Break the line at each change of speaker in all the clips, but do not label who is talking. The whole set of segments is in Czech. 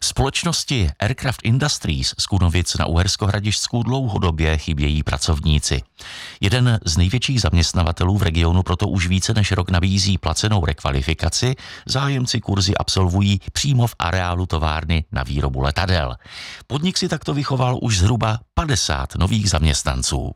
Společnosti Aircraft Industries z Kunovic na Uherskohradištsku dlouhodobě chybějí pracovníci. Jeden z největších zaměstnavatelů v regionu proto už více než rok nabízí placenou rekvalifikaci. Zájemci kurzy absolvují přímo v areálu továrny na výrobu letadel. Podnik si takto vychoval už zhruba 50 nových zaměstnanců.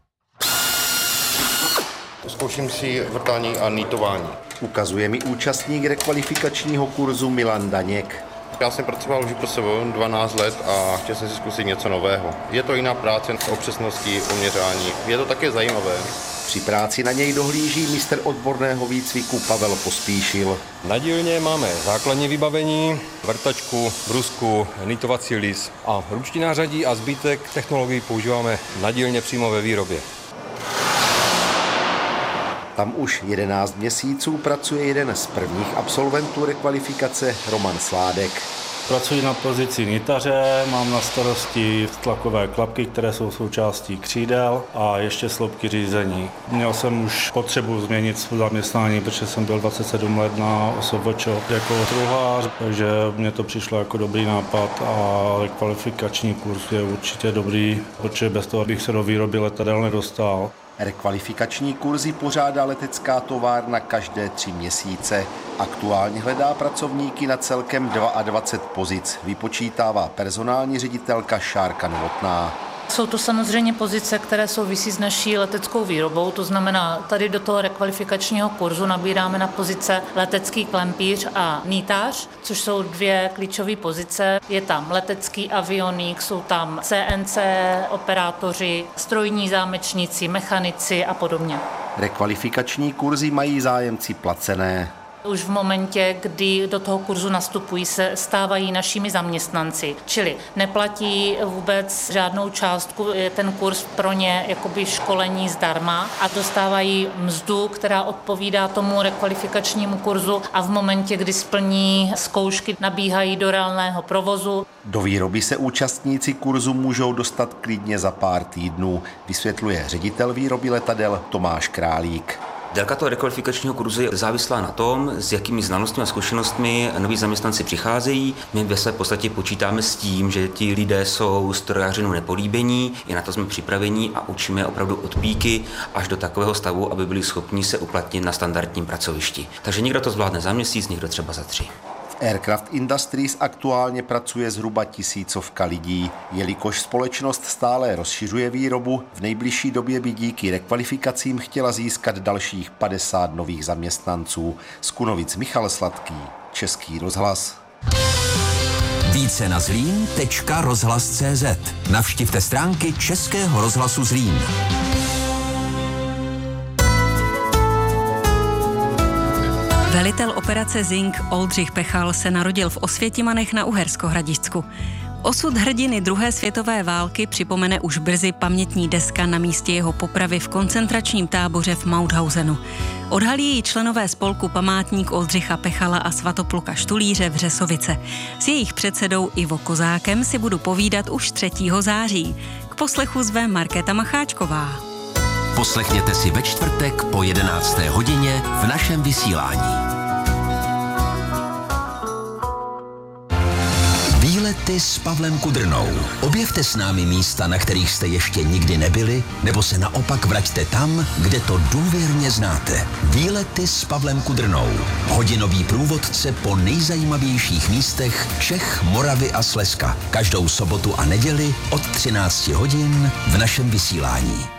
Zkouším si vrtání a nýtování.
Ukazuje mi účastník rekvalifikačního kurzu Milan Daněk.
Já jsem pracoval už pro 12 let a chtěl jsem si zkusit něco nového. Je to jiná práce o přesnosti, o měřání. Je to také zajímavé.
Při práci na něj dohlíží mistr odborného výcviku Pavel Pospíšil.
Na dílně máme základní vybavení, vrtačku, brusku, nýtovací lis a ruční nářadí a zbytek technologií používáme na dílně přímo ve výrobě.
Tam už 11 měsíců pracuje jeden z prvních absolventů rekvalifikace, Roman Sládek.
Pracuji na pozici nitaře, mám na starosti tlakové klapky, které jsou součástí křídel a ještě sloupky řízení. Měl jsem už potřebu změnit své zaměstnání, protože jsem byl 27 let na OSVČ jako truhlář, takže mně to přišlo jako dobrý nápad a rekvalifikační kurz je určitě dobrý, protože bez toho bych se do výroby letadel nedostal.
Rekvalifikační kurzy pořádá letecká továrna každé 3 měsíce. Aktuálně hledá pracovníky na celkem 22 pozic, vypočítává personální ředitelka Šárka Novotná.
Jsou to samozřejmě pozice, které souvisí s naší leteckou výrobou, to znamená, tady do toho rekvalifikačního kurzu nabíráme na pozice letecký klempíř a nýtář, což jsou 2 klíčové pozice. Je tam letecký avionik, jsou tam CNC operátoři, strojní zámečníci, mechanici a podobně.
Rekvalifikační kurzy mají zájemci placené.
Už v momentě, kdy do toho kurzu nastupují, se stávají našimi zaměstnanci, čili neplatí vůbec žádnou částku, je ten kurz pro ně jakoby školení zdarma a dostávají mzdu, která odpovídá tomu rekvalifikačnímu kurzu a v momentě, kdy splní zkoušky, nabíhají do reálného provozu.
Do výroby se účastníci kurzu můžou dostat klidně za pár týdnů, vysvětluje ředitel výroby letadel Tomáš Králík.
Délka toho rekvalifikačního kurzu je závislá na tom, s jakými znalostmi a zkušenostmi noví zaměstnanci přicházejí. My ve své podstatě počítáme s tím, že ti lidé jsou strojařinu nepolíbení, i na to jsme připraveni a učíme opravdu od píky až do takového stavu, aby byli schopni se uplatnit na standardním pracovišti. Takže někdo to zvládne za měsíc, někdo třeba za 3.
Aircraft Industries aktuálně pracuje zhruba 1000 lidí. Jelikož společnost stále rozšiřuje výrobu, v nejbližší době by díky rekvalifikacím chtěla získat dalších 50 nových zaměstnanců. Z Kunovic Michal Sladký, Český rozhlas.
Více na zlín.rozhlas.cz. Navštivte stránky Českého rozhlasu Zlín.
Velitel operace Zing Oldřich Pechal se narodil v Osvětimanech na Uherskohradištsku. Osud hrdiny druhé světové války připomene už brzy pamětní deska na místě jeho popravy v koncentračním táboře v Mauthausenu. Odhalí ji členové spolku Památník Oldřicha Pechala a Svatopluka Štulíře v Řesovice. S jejich předsedou Ivo Kozákem si budu povídat už 3. září. K poslechu zve Markéta Macháčková.
Poslechněte si ve čtvrtek po 11. hodině v našem vysílání. Výlety s Pavlem Kudrnou. Objevte s námi místa, na kterých jste ještě nikdy nebyli, nebo se naopak vraťte tam, kde to důvěrně znáte. Výlety s Pavlem Kudrnou. Hodinový průvodce po nejzajímavějších místech Čech, Moravy a Slezska. Každou sobotu a neděli od 13 hodin v našem vysílání.